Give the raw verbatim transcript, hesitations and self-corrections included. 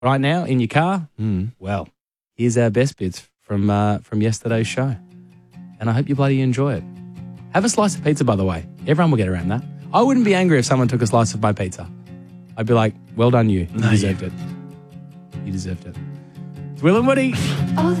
right now in your car, Mm. well, here's our best bits from uh, from yesterday's show. And I hope you bloody enjoy it. Have a slice of pizza, by the way. Everyone will get around that. I wouldn't be angry if someone took a slice of my pizza. I'd be like, well done you. You No, deserved you- it. You deserved it. It's Will and Woody. Oh,